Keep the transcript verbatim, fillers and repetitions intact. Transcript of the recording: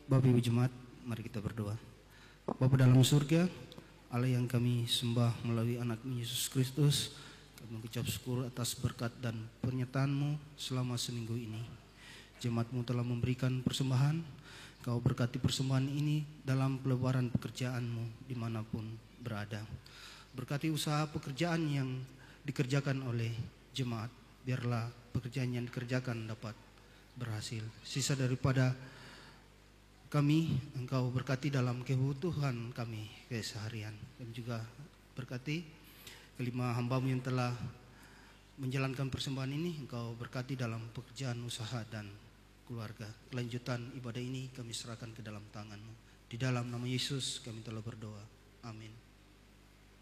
Bapak Ibu Jemaat, mari kita berdoa. Bapa dalam surga, Allah yang kami sembah melalui anak-Mu Yesus Kristus, kami mengucap syukur atas berkat dan pernyataan-Mu selama seminggu ini. Jemaat-Mu telah memberikan persembahan, Kau berkati persembahan ini dalam pelebaran pekerjaan-Mu dimanapun berada. Berkati usaha pekerjaan yang dikerjakan oleh jemaat, biarlah pekerjaan yang dikerjakan dapat berhasil. Sisa daripada kami, Engkau berkati dalam kebutuhan kami keseharian. Dan juga berkati kelima hamba-Mu yang telah menjalankan persembahan ini, Engkau berkati dalam pekerjaan usaha dan keluarga. Kelanjutan ibadah ini kami serahkan ke dalam tangan-Mu. Di dalam nama Yesus kami telah berdoa. Amin.